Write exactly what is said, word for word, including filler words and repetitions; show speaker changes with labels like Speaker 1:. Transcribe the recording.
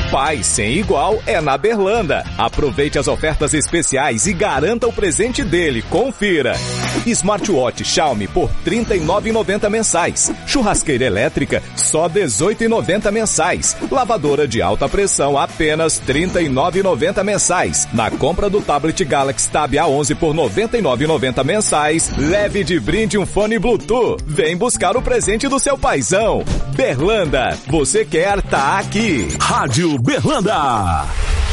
Speaker 1: Pai sem igual é na Berlanda. Aproveite as ofertas especiais e garanta o presente dele. Confira. Smartwatch Xiaomi por trinta e nove reais e noventa centavos mensais. Churrasqueira elétrica só dezoito reais e noventa centavos mensais. Lavadora de alta pressão apenas trinta e nove reais e noventa centavos mensais. Na compra do tablet Galaxy Tab A onze por noventa e nove reais e noventa centavos mensais, leve de brinde um fone Bluetooth. Vem buscar o presente do seu paizão. Berlanda, você quer tá aqui.
Speaker 2: Rádio Berlanda.